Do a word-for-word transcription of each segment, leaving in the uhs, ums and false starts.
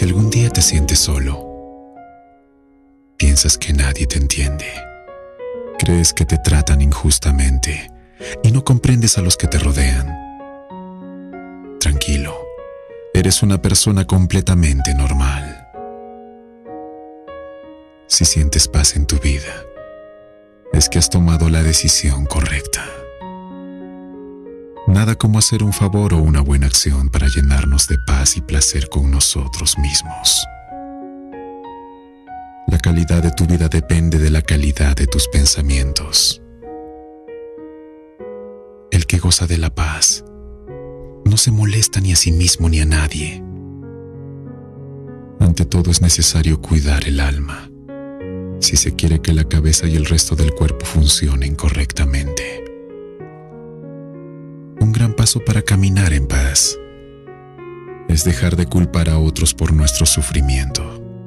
Si algún día te sientes solo, piensas que nadie te entiende, crees que te tratan injustamente y no comprendes a los que te rodean, tranquilo, eres una persona completamente normal. Si sientes paz en tu vida, es que has tomado la decisión correcta. Nada como hacer un favor o una buena acción para llenarnos de paz y placer con nosotros mismos. La calidad de tu vida depende de la calidad de tus pensamientos. El que goza de la paz no se molesta ni a sí mismo ni a nadie. Ante todo es necesario cuidar el alma, si se quiere que la cabeza y el resto del cuerpo funcionen correctamente. Un gran paso para caminar en paz es dejar de culpar a otros por nuestro sufrimiento.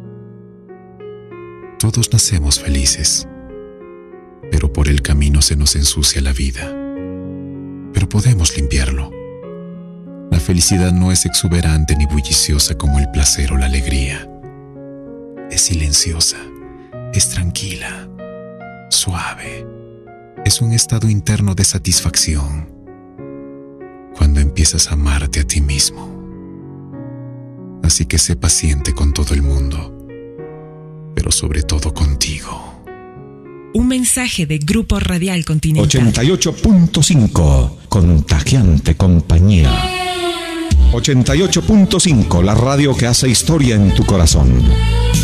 Todos nacemos felices, pero por el camino se nos ensucia la vida. Pero podemos limpiarlo. La felicidad no es exuberante ni bulliciosa como el placer o la alegría. Es silenciosa, es tranquila, suave. Es un estado interno de satisfacción. Cuando empiezas a amarte a ti mismo. Así que sé paciente con todo el mundo, pero sobre todo contigo. Un mensaje de Grupo Radial Continental. ochenta y ocho punto cinco, contagiante compañía. ochenta y ocho punto cinco, la radio que hace historia en tu corazón.